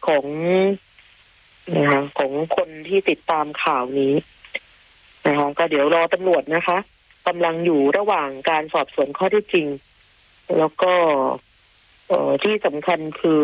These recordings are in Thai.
ของนะคะของคนที่ติดตามข่าวนี้นะคะก็เดี๋ยวรอตำรวจนะคะกำลังอยู่ระหว่างการสอบสวนข้อเท็จจริงแล้วก็ที่สำคัญคือ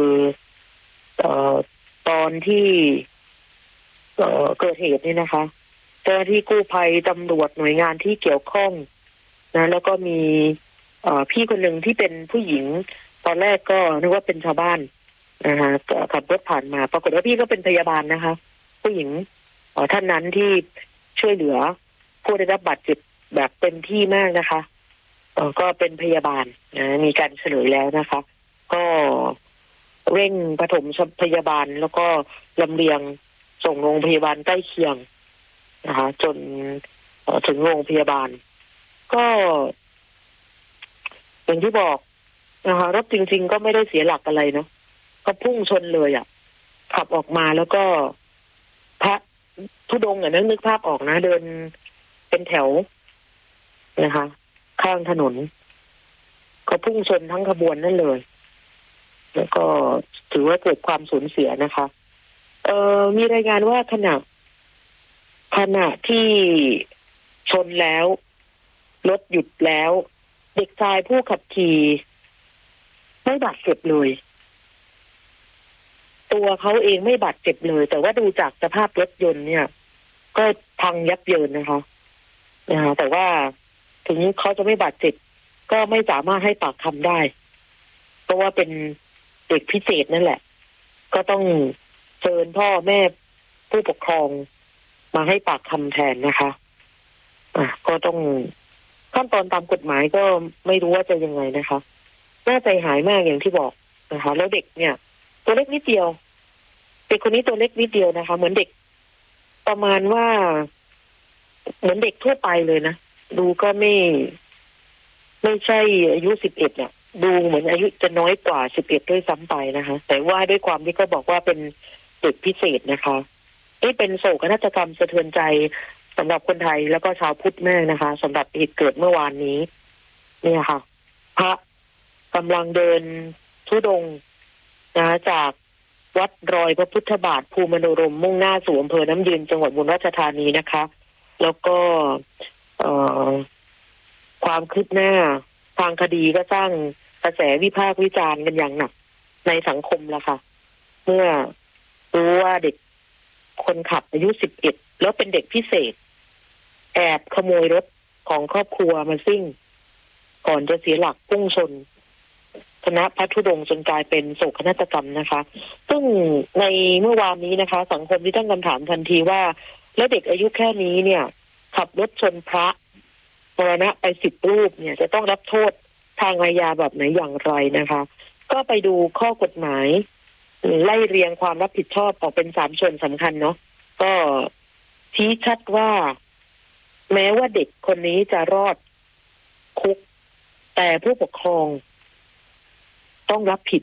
ตอนที่เกิดเหตุนี่นะคะเจ้าหน้าที่กู้ภัยตำรวจหน่วยงานที่เกี่ยวข้องนะแล้วก็มีพี่คนหนึ่งที่เป็นผู้หญิงตอนแรกก็นึกว่าเป็นชาวบ้านนะคะขับรถผ่านมาปรากฏว่าพี่ก็เป็นพยาบาลนะคะผู้หญิงท่านนั้นที่ช่วยเหลือผู้ได้รับบาดเจ็บแบบเต็มที่มากนะคะก็เป็นพยาบาลนะมีการเฉลยแล้วนะคะก็เร่งปฐมพยาบาลแล้วก็ลำเลียงส่งโรงพยาบาลใกล้เคียงนะคะจนถึงโรงพยาบาลก็อย่างที่บอกนะคะรถจริงๆก็ไม่ได้เสียหลักอะไรเนาะก็พุ่งชนเลยอ่ะขับออกมาแล้วก็พระธุดงค์นึกภาพออกนะเดินเป็นแถวนะคะข้างถนนก็พุ่งชนทั้งขบวนนั่นเลยแล้วก็ถือว่าเกิดความสูญเสียนะคะมีรายงานว่าขณะที่ชนแล้วรถหยุดแล้วเด็กชายผู้ขับขี่ไม่บาดเจ็บเลยตัวเขาเองไม่บาดเจ็บเลยแต่ว่าดูจากสภาพรถยนต์เนี่ยก็พังยับเยินนะคะแต่ว่าถึงเขาจะไม่บาดเจ็บก็ไม่สามารถให้ปากคำได้เพราะว่าเป็นเด็กพิเศษนั่นแหละก็ต้องเชิญพ่อแม่ผู้ปกครองมาให้ปากคำแทนนะคะก็ต้องขั้นตอนตามกฎหมายก็ไม่รู้ว่าจะยังไงนะคะน่าใจหายมากอย่างที่บอกนะคะแล้วเด็กเนี่ยตัวเล็กนิดเดียวเด็กคนนี้ตัวเล็กนิดเดียวนะคะเหมือนเด็กประมาณว่าเหมือนเด็กทั่วไปเลยนะดูก็ไม่ใช่อายุ11เนี่ยดูเหมือนอายุจะน้อยกว่า11ด้วยซ้ำไปนะคะแต่ว่าด้วยความที่เขาบอกว่าเป็นเด็กพิเศษนะคะนี่เป็นโศกนาฏกรรมสะเทือนใจสำหรับคนไทยแล้วก็ชาวพุทธแม่นะคะสำหรับเหตุเกิดเมื่อวานนี้เนี่ยค่ะพระกำลังเดินธุดงค์นะจากวัดรอยพระพุทธบาทภูมิมโนรมมุ่งหน้าสู่อำเภอน้ำยืนจังหวัดอุบลราชธานีนะคะแล้วก็ความคืบหน้าทางคดีก็สร้างกระแสวิพากษ์วิจารณ์กันอย่างหนักในสังคมแล้วค่ะเมื่อรู้ว่าเด็กคนขับอายุ11แล้วเป็นเด็กพิเศษแอบขโมยรถของครอบครัวมาซิ่งก่อนจะเสียหลักพุ่งชนคณะพระธุดงค์จนกลายเป็นโศกนาฏกรรมนะคะซึ่งในเมื่อวานนี้นะคะสังคมที่ตั้งคำถามทันทีว่าแล้วเด็กอายุแค่นี้เนี่ยขับรถชนพระมรณะไป10 รูปเนี่ยจะต้องรับโทษทางอาญาแบบไหนอย่างไรนะคะก็ไปดูข้อกฎหมายไล่เรียงความรับผิดชอบออกเป็น3ส่วนสำคัญเนาะก็ชี้ชัดว่าแม้ว่าเด็กคนนี้จะรอดคุกแต่ผู้ปกครองต้องรับผิด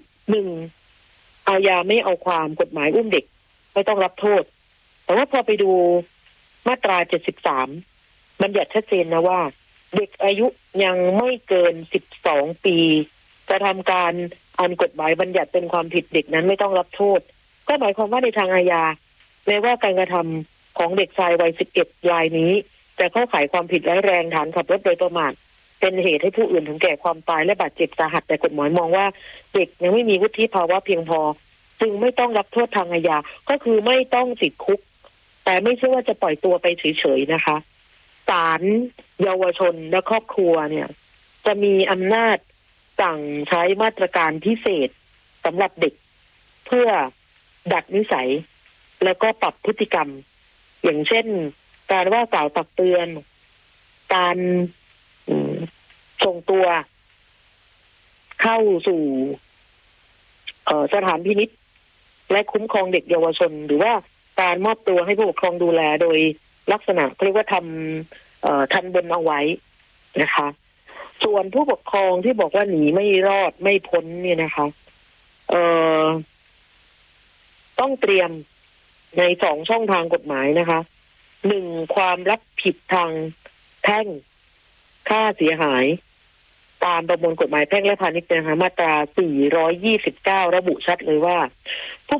1อาญาไม่เอาความกฎหมายอุ้มเด็กไม่ต้องรับโทษแต่ว่าพอไปดูมาตรา73บัญญัติชัดเจนนะว่าเด็กอายุยังไม่เกิน12 ปีกระทำการอันกฎหมายบัญญัติเป็นความผิดเด็กนั้นไม่ต้องรับโทษก็หมายความว่าในทางอาญาแม้ว่าการกระทำของเด็กชายวัย11รายนี้จะเข้าข่ายความผิดร้ายแรงฐานขับรถโดยประมาทเป็นเหตุให้ผู้อื่นถึงแก่ความตายและบาดเจ็บสาหัสแต่กฎหมายมองว่าเด็กยังไม่มีวุฒิภาวะเพียงพอจึงไม่ต้องรับโทษทางอาญาก็คือไม่ต้องติดคุกแต่ไม่ใช่ว่าจะปล่อยตัวไปเฉยๆนะคะศาลเยาวชนและครอบครัวเนี่ยจะมีอำนาจสั่งใช้มาตรการพิเศษสำหรับเด็กเพื่อดัดนิสัยแล้วก็ปรับพฤติกรรมอย่างเช่นการว่ากล่าวตักเตือนการส่งตัวเข้าสู่สถานพินิจและคุ้มครองเด็กเยาวชนหรือว่าการมอบตัวให้ผู้ปกครองดูแลโดยลักษณะเรียกว่าทำทันบนเอาไว้นะคะส่วนผู้ปกครองที่บอกว่าหนีไม่รอดไม่พ้นเนี่ยนะคะต้องเตรียมใน2ช่องทางกฎหมายนะคะ1ความรับผิดทางแพ่งค่าเสียหายตามประมวลกฎหมายแพ่งและพาณิชย์นะคะมาตรา429ระบุชัดเลยว่าผู้